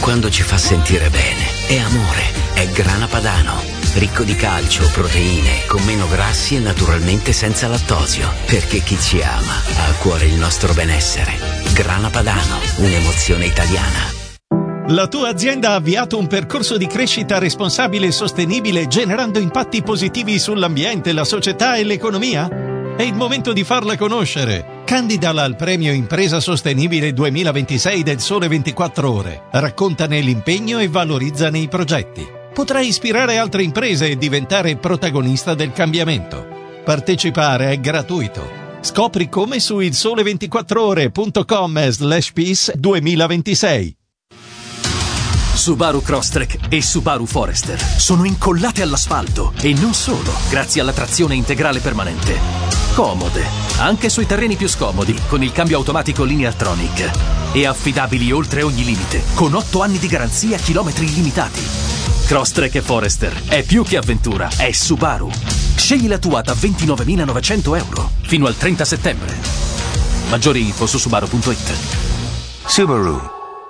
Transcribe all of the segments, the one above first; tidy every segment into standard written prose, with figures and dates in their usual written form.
quando ci fa sentire bene. È amore, è Grana Padano. Ricco di calcio, proteine, con meno grassi e naturalmente senza lattosio. Perché chi ci ama ha a cuore il nostro benessere. Grana Padano, un'emozione italiana. La tua azienda ha avviato un percorso di crescita responsabile e sostenibile generando impatti positivi sull'ambiente, la società e l'economia? È il momento di farla conoscere. Candidala al premio Impresa Sostenibile 2026 del Sole 24 Ore. Raccontane l'impegno e valorizzane i progetti. Potrai ispirare altre imprese e diventare protagonista del cambiamento. Partecipare è gratuito. Scopri come su ilsole24ore.com/peace 2026. Subaru Crosstrek e Subaru Forester sono incollate all'asfalto e non solo, grazie alla trazione integrale permanente. Comode, anche sui terreni più scomodi, con il cambio automatico Lineartronic. E affidabili oltre ogni limite, con 8 anni di garanzia, chilometri illimitati. Crosstrek e Forester è più che avventura, è Subaru. Scegli la tua da 29.900 euro fino al 30 settembre. Maggiori info su subaru.it. Subaru.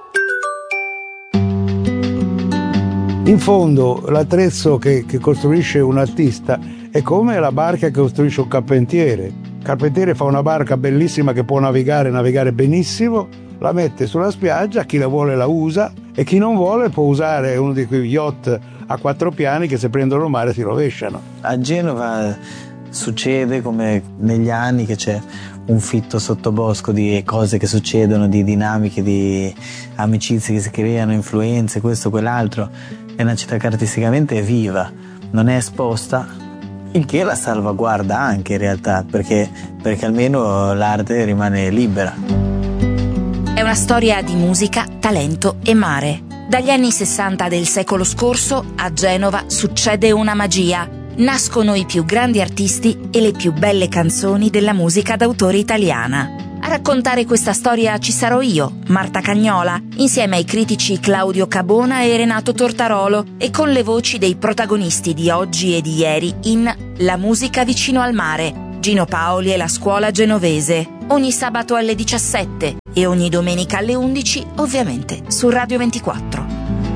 In fondo l'attrezzo che costruisce un artista è come la barca che costruisce un carpentiere. Il carpentiere fa una barca bellissima che può navigare benissimo, la mette sulla spiaggia, chi la vuole la usa e chi non vuole può usare uno di quei yacht a 4 piani che se prendono mare si rovesciano. A Genova succede come negli anni che c'è un fitto sottobosco di cose che succedono, di dinamiche, di amicizie che si creano, influenze, questo, quell'altro. È una città che artisticamente è viva, non è esposta, il che la salvaguarda anche in realtà, perché almeno l'arte rimane libera. È una storia di musica, talento e mare. Dagli anni 60 del secolo scorso a Genova succede una magia. Nascono i più grandi artisti e le più belle canzoni della musica d'autore italiana. A raccontare questa storia ci sarò io, Marta Cagnola, insieme ai critici Claudio Cabona e Renato Tortarolo e con le voci dei protagonisti di oggi e di ieri in La musica vicino al mare, Gino Paoli e la scuola genovese, ogni sabato alle 17 e ogni domenica alle 11, ovviamente su Radio 24.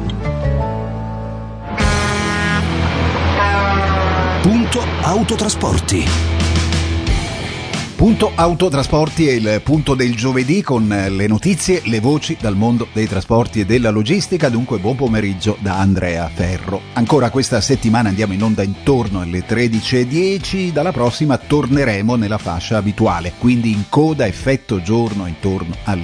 Punto Autotrasporti. Punto Autotrasporti è il punto del giovedì con le notizie, le voci dal mondo dei trasporti e della logistica. Dunque buon pomeriggio da Andrea Ferro. Ancora questa settimana andiamo in onda intorno alle 13:10, dalla prossima torneremo nella fascia abituale, quindi in coda effetto giorno intorno alle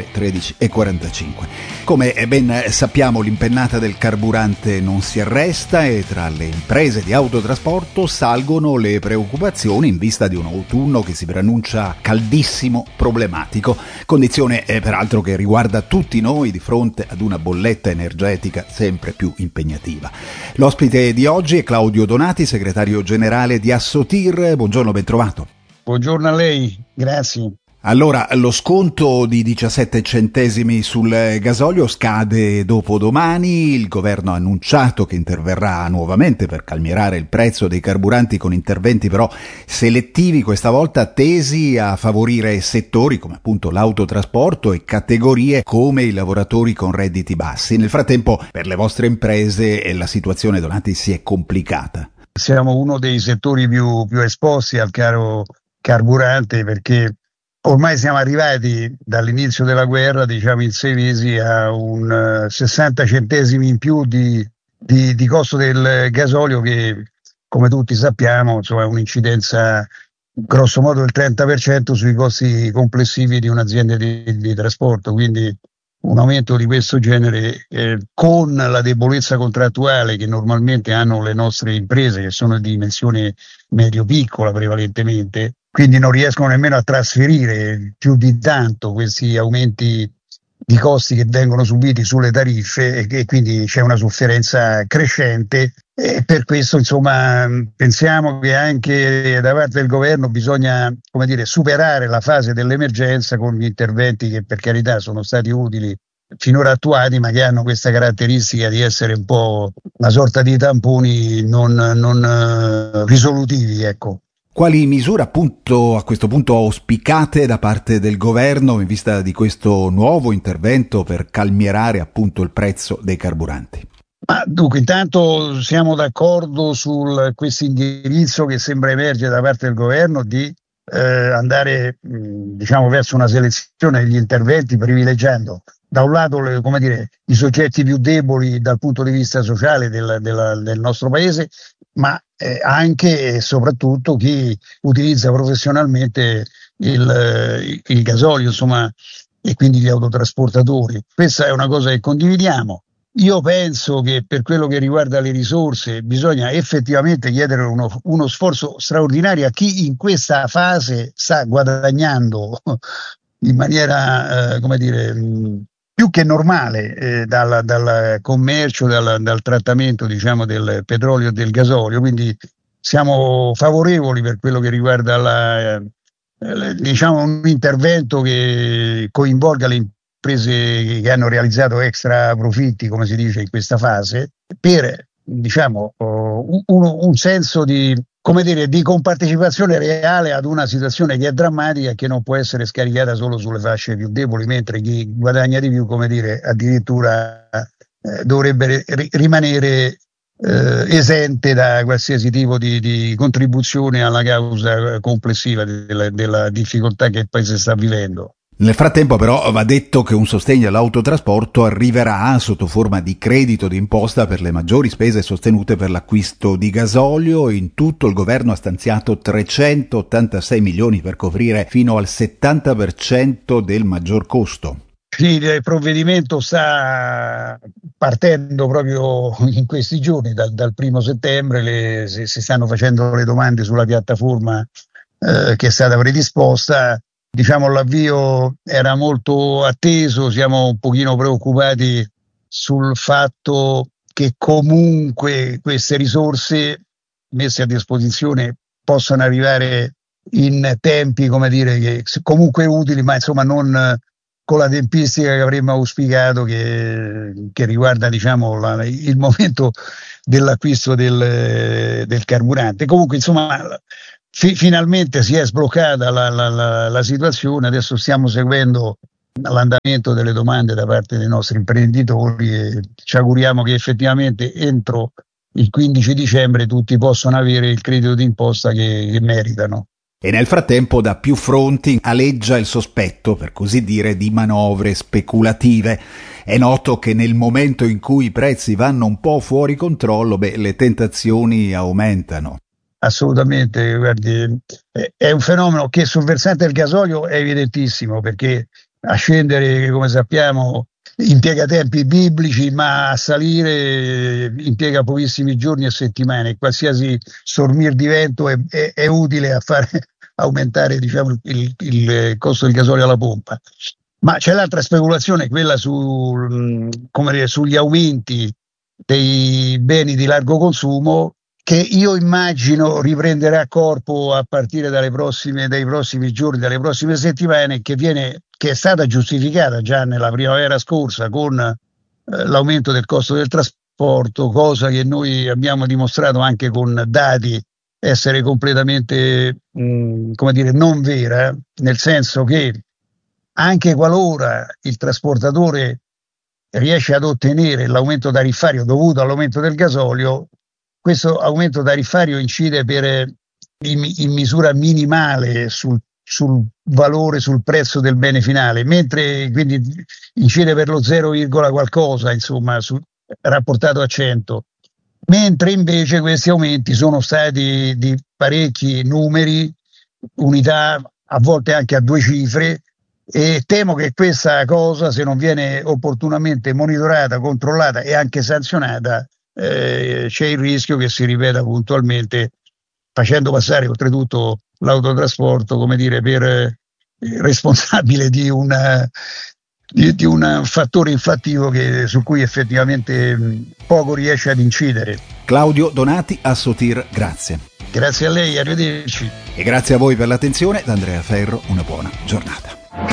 13:45. Come ben sappiamo l'impennata del carburante non si arresta e tra le imprese di autotrasporto salgono le preoccupazioni in vista di un autunno che si preannuncia caldissimo, problematico, condizione peraltro che riguarda tutti noi di fronte ad una bolletta energetica sempre più impegnativa. L'ospite di oggi è Claudio Donati, segretario generale di Assotir. Buongiorno, ben trovato. Buongiorno a lei, grazie. Allora, lo sconto di 17 centesimi sul gasolio scade dopodomani. Il governo ha annunciato che interverrà nuovamente per calmierare il prezzo dei carburanti con interventi però selettivi, questa volta tesi a favorire settori come appunto l'autotrasporto e categorie come i lavoratori con redditi bassi. Nel frattempo, per le vostre imprese la situazione, Donati, si è complicata. Siamo uno dei settori più esposti al caro carburante perché ormai siamo arrivati dall'inizio della guerra, diciamo in 6 mesi, a un 60 centesimi in più di costo del gasolio che, come tutti sappiamo, insomma, è un'incidenza grosso modo del 30% sui costi complessivi di un'azienda di trasporto. Quindi un aumento di questo genere con la debolezza contrattuale che normalmente hanno le nostre imprese, che sono di dimensione medio-piccola prevalentemente, quindi non riescono nemmeno a trasferire più di tanto questi aumenti di costi che vengono subiti sulle tariffe e quindi c'è una sofferenza crescente e per questo insomma pensiamo che anche da parte del governo bisogna, come dire, superare la fase dell'emergenza con gli interventi che per carità sono stati utili finora attuati ma che hanno questa caratteristica di essere un po' una sorta di tamponi non risolutivi, ecco. Quali misure appunto a questo punto auspicate da parte del governo in vista di questo nuovo intervento per calmierare appunto il prezzo dei carburanti? Ma dunque, intanto siamo d'accordo su questo indirizzo che sembra emergere da parte del governo di andare verso una selezione degli interventi, privilegiando da un lato i soggetti più deboli dal punto di vista sociale del nostro paese, ma anche e soprattutto chi utilizza professionalmente il gasolio, insomma, e quindi gli autotrasportatori. Questa è una cosa che condividiamo. Io penso che per quello che riguarda le risorse bisogna effettivamente chiedere uno sforzo straordinario a chi in questa fase sta guadagnando in maniera più che normale dal commercio, dal trattamento del petrolio e del gasolio. Quindi siamo favorevoli per quello che riguarda un intervento che coinvolga le imprese che hanno realizzato extra profitti, come si dice in questa fase, per un senso di compartecipazione reale ad una situazione che è drammatica e che non può essere scaricata solo sulle fasce più deboli, mentre chi guadagna di più, addirittura dovrebbe rimanere esente da qualsiasi tipo di contribuzione alla causa complessiva della difficoltà che il paese sta vivendo. Nel frattempo però va detto che un sostegno all'autotrasporto arriverà sotto forma di credito d'imposta per le maggiori spese sostenute per l'acquisto di gasolio. In tutto il governo ha stanziato 386 milioni per coprire fino al 70% del maggior costo. Sì, il provvedimento sta partendo proprio in questi giorni, dal 1 settembre si stanno facendo le domande sulla piattaforma che è stata predisposta. L'avvio era molto atteso, siamo un pochino preoccupati sul fatto che comunque queste risorse messe a disposizione possano arrivare in tempi, che comunque utili, ma insomma non con la tempistica che avremmo auspicato, che riguarda il momento dell'acquisto del carburante. Comunque insomma finalmente si è sbloccata la situazione, adesso stiamo seguendo l'andamento delle domande da parte dei nostri imprenditori e ci auguriamo che effettivamente entro il 15 dicembre tutti possano avere il credito d'imposta che meritano. E nel frattempo da più fronti aleggia il sospetto, per così dire, di manovre speculative. È noto che nel momento in cui i prezzi vanno un po' fuori controllo, le tentazioni aumentano. Assolutamente, guardi, è un fenomeno che sul versante del gasolio è evidentissimo, perché a scendere, come sappiamo, impiega tempi biblici, ma a salire impiega pochissimi giorni e settimane. Qualsiasi stormir di vento è utile a fare aumentare il costo del gasolio alla pompa. Ma c'è l'altra speculazione, quella sugli aumenti dei beni di largo consumo, che io immagino riprenderà corpo a partire dai prossimi giorni, dalle prossime settimane, che è stata giustificata già nella primavera scorsa con l'aumento del costo del trasporto, cosa che noi abbiamo dimostrato anche con dati essere completamente non vera, nel senso che anche qualora il trasportatore riesce ad ottenere l'aumento tariffario dovuto all'aumento del gasolio, questo aumento tariffario incide in misura minimale sul valore, sul prezzo del bene finale, mentre quindi incide per lo 0, qualcosa, insomma, rapportato a 100. Mentre invece questi aumenti sono stati di parecchi numeri, unità, a volte anche a 2 cifre, e temo che questa cosa, se non viene opportunamente monitorata, controllata e anche sanzionata, c'è il rischio che si ripeta puntualmente, facendo passare oltretutto l'autotrasporto per responsabile di un fattore inflattivo su cui effettivamente poco riesce ad incidere. Claudio Donati a Sotir, grazie. Grazie a lei, arrivederci. E grazie a voi per l'attenzione. Da Andrea Ferro, una buona giornata.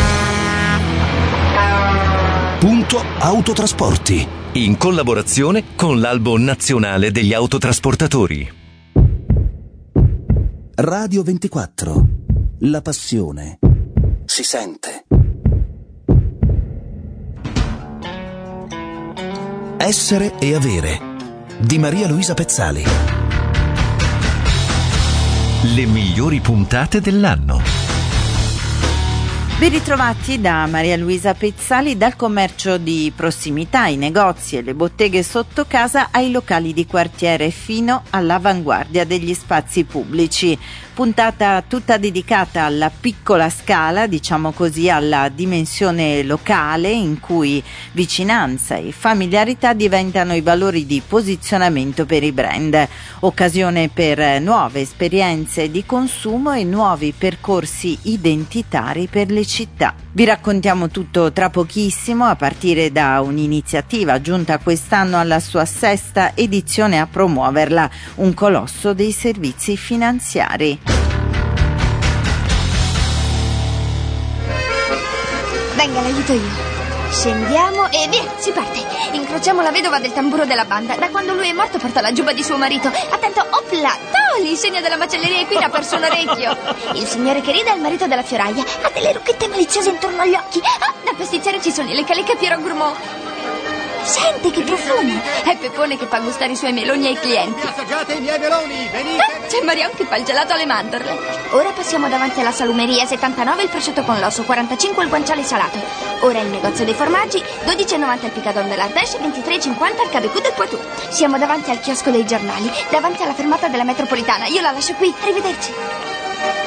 Punto Autotrasporti, in collaborazione con l'Albo Nazionale degli Autotrasportatori. Radio 24. La passione si sente. Essere e avere di Maria Luisa Pezzali. Le migliori puntate dell'anno. Ben ritrovati da Maria Luisa Pezzali, dal commercio di prossimità, i negozi e le botteghe sotto casa ai locali di quartiere fino all'avanguardia degli spazi pubblici. Puntata tutta dedicata alla piccola scala, diciamo così, alla dimensione locale in cui vicinanza e familiarità diventano i valori di posizionamento per i brand. Occasione per nuove esperienze di consumo e nuovi percorsi identitari per le città. Vi raccontiamo tutto tra pochissimo, a partire da un'iniziativa giunta quest'anno alla sua 6ª edizione a promuoverla, un colosso dei servizi finanziari. Venga, l'aiuto io. Scendiamo e via, si parte. Incrociamo la vedova del tamburo della banda. Da quando lui è morto porta la giubba di suo marito. Attento, opla, toli, segno della macelleria equina, ha perso un orecchio. Il signore che ride è il marito della fioraia. Ha delle rucchette maliziose intorno agli occhi. Ah, da pastizzere ci sono i lecca Piero Gourmand. Senti che profumo! È Peppone che fa gustare i suoi meloni ai clienti. Assaggiate i miei meloni, venite! C'è Marion che fa il gelato alle mandorle. Ora passiamo davanti alla salumeria, 79 il prosciutto con l'osso, 45 il guanciale salato. Ora il negozio dei formaggi, 12,90 il picadon dell'Ardèche, 23,50 il cabecou del Poitou. Siamo davanti al chiosco dei giornali, davanti alla fermata della metropolitana. Io la lascio qui, arrivederci.